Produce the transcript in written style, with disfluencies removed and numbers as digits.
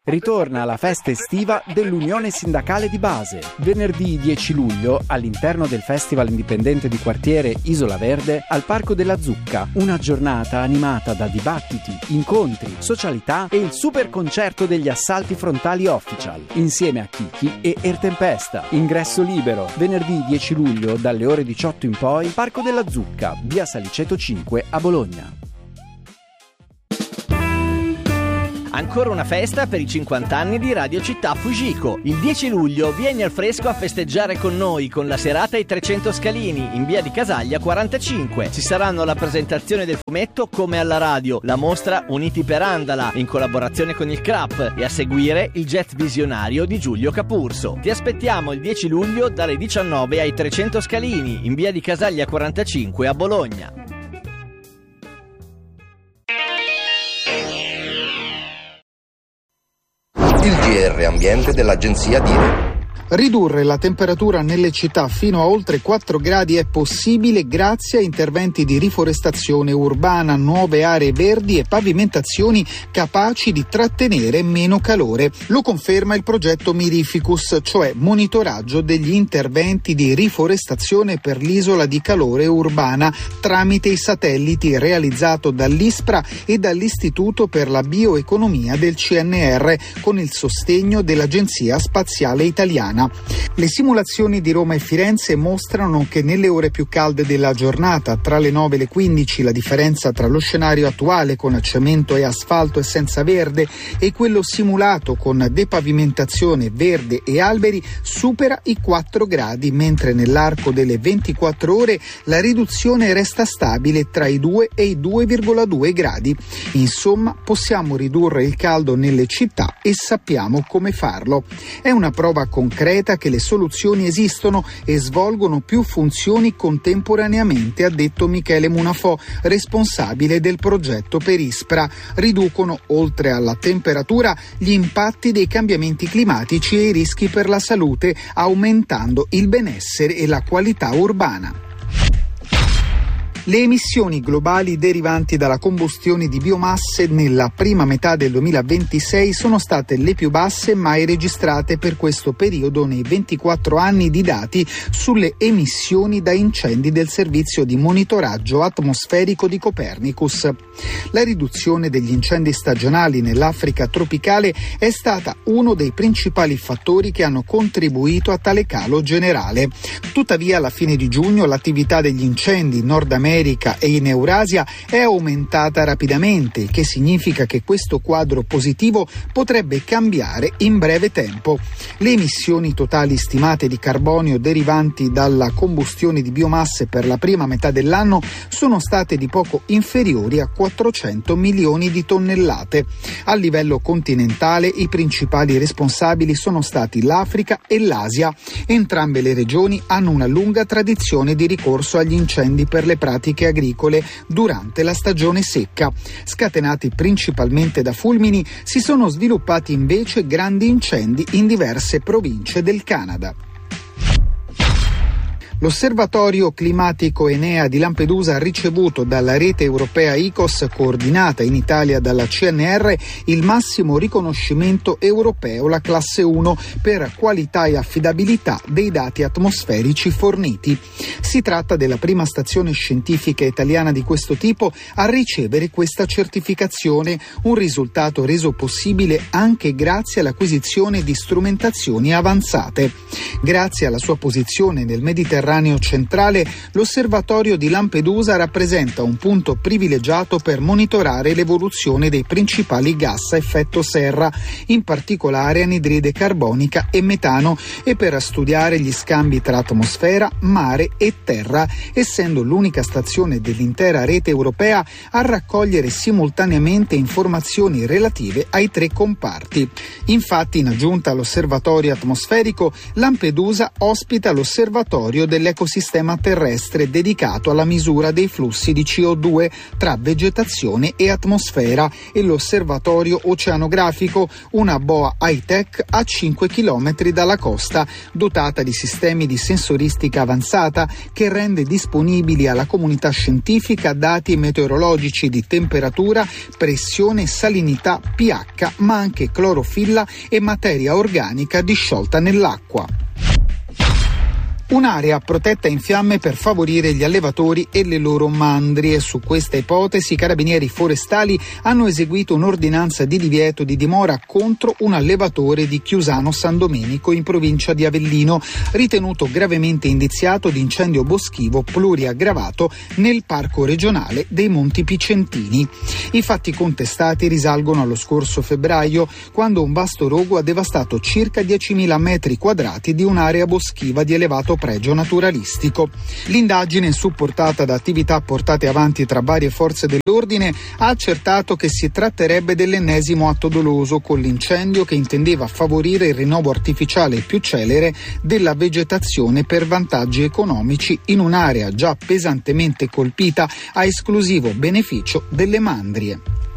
Ritorna la festa estiva dell'Unione Sindacale di Base. Venerdì 10 luglio, all'interno del Festival Indipendente di Quartiere Isola Verde, al Parco della Zucca, una giornata animata da dibattiti, incontri, socialità e il super concerto degli Assalti Frontali Official, insieme a Kiki e Ertempesta. Ingresso libero, venerdì 10 luglio dalle ore 18 in poi, Parco della Zucca, via Saliceto 5 a Bologna. Ancora una festa per i 50 anni di Radio Città Fujiko. Il 10 luglio vieni al fresco a festeggiare con noi con la serata ai 300 Scalini in via di Casaglia 45. Ci saranno la presentazione del fumetto Come alla radio, la mostra Uniti per Andala in collaborazione con il CRAP e a seguire il jet visionario di Giulio Capurso. Ti aspettiamo il 10 luglio dalle 19 ai 300 Scalini in via di Casaglia 45 a Bologna. Il GR Ambiente dell'agenzia DIRE. Ridurre la temperatura nelle città fino a oltre 4 gradi è possibile grazie a interventi di riforestazione urbana, nuove aree verdi e pavimentazioni capaci di trattenere meno calore. Lo conferma il progetto Mirificus, cioè monitoraggio degli interventi di riforestazione per l'isola di calore urbana tramite i satelliti, realizzato dall'ISPRA e dall'Istituto per la Bioeconomia del CNR con il sostegno dell'Agenzia Spaziale Italiana. Le simulazioni di Roma e Firenze mostrano che nelle ore più calde della giornata, tra le 9 e le 15, la differenza tra lo scenario attuale con cemento e asfalto e senza verde e quello simulato con depavimentazione, verde e alberi supera i 4 gradi, mentre nell'arco delle 24 ore la riduzione resta stabile tra i 2 e i 2,2 gradi. Insomma, possiamo ridurre il caldo nelle città e sappiamo come farlo. È una prova concreta che le soluzioni esistono e svolgono più funzioni contemporaneamente, ha detto Michele Munafò, responsabile del progetto per ISPRA. Riducono, oltre alla temperatura, gli impatti dei cambiamenti climatici e i rischi per la salute, aumentando il benessere e la qualità urbana. Le emissioni globali derivanti dalla combustione di biomasse nella prima metà del 2026 sono state le più basse mai registrate per questo periodo nei 24 anni di dati sulle emissioni da incendi del servizio di monitoraggio atmosferico di Copernicus. La riduzione degli incendi stagionali nell'Africa tropicale è stata uno dei principali fattori che hanno contribuito a tale calo generale. Tuttavia, alla fine di giugno l'attività degli incendi in Nord America e in Eurasia è aumentata rapidamente, il che significa che questo quadro positivo potrebbe cambiare in breve tempo. Le emissioni totali stimate di carbonio derivanti dalla combustione di biomasse per la prima metà dell'anno sono state di poco inferiori a 400 milioni di tonnellate. A livello continentale i principali responsabili sono stati l'Africa e l'Asia. Entrambe le regioni hanno una lunga tradizione di ricorso agli incendi per le pratiche agricole durante la stagione secca. Scatenati principalmente da fulmini, si sono sviluppati invece grandi incendi in diverse province del Canada. L'Osservatorio Climatico Enea di Lampedusa ha ricevuto dalla rete europea ICOS, coordinata in Italia dalla CNR, il massimo riconoscimento europeo, la classe 1, per qualità e affidabilità dei dati atmosferici forniti. Si tratta della prima stazione scientifica italiana di questo tipo a ricevere questa certificazione, un risultato reso possibile anche grazie all'acquisizione di strumentazioni avanzate. Grazie alla sua posizione nel Mediterraneo centrale, l'osservatorio di Lampedusa rappresenta un punto privilegiato per monitorare l'evoluzione dei principali gas a effetto serra, in particolare anidride carbonica e metano, e per studiare gli scambi tra atmosfera, mare e terra, essendo l'unica stazione dell'intera rete europea a raccogliere simultaneamente informazioni relative ai 3 comparti. Infatti, in aggiunta all'osservatorio atmosferico, Lampedusa ospita l'osservatorio del dell'ecosistema terrestre dedicato alla misura dei flussi di CO2 tra vegetazione e atmosfera, e l'osservatorio oceanografico, una boa high-tech a 5 km dalla costa, dotata di sistemi di sensoristica avanzata che rende disponibili alla comunità scientifica dati meteorologici di temperatura, pressione, salinità, pH, ma anche clorofilla e materia organica disciolta nell'acqua. Un'area protetta in fiamme per favorire gli allevatori e le loro mandrie. Su questa ipotesi i carabinieri forestali hanno eseguito un'ordinanza di divieto di dimora contro un allevatore di Chiusano San Domenico in provincia di Avellino, ritenuto gravemente indiziato di incendio boschivo pluriaggravato nel parco regionale dei Monti Picentini. I fatti contestati risalgono allo scorso febbraio, quando un vasto rogo ha devastato circa 10.000 metri quadrati di un'area boschiva di elevato pregio naturalistico. L'indagine, supportata da attività portate avanti tra varie forze dell'ordine, ha accertato che si tratterebbe dell'ennesimo atto doloso, con l'incendio che intendeva favorire il rinnovo artificiale più celere della vegetazione per vantaggi economici in un'area già pesantemente colpita a esclusivo beneficio delle mandrie.